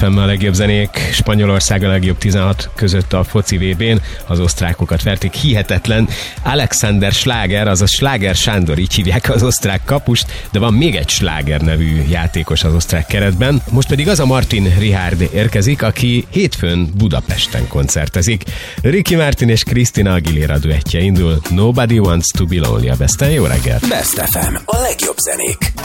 FM a legjobb zenék, Spanyolország a legjobb 16 között a foci VB-n, az osztrákokat verték, hihetetlen. Alexander Schlager, azaz Schlager Sándor, így hívják az osztrák kapust, de van még egy Schlager nevű játékos az osztrák keretben. Most pedig az a Martin Richard érkezik, aki hétfőn Budapesten koncertezik. Ricky Martin és Christina Aguilera duettje indul. Nobody Wants to Be Lonely a Besten. Jó reggelt! Best FM, a legjobb zenék.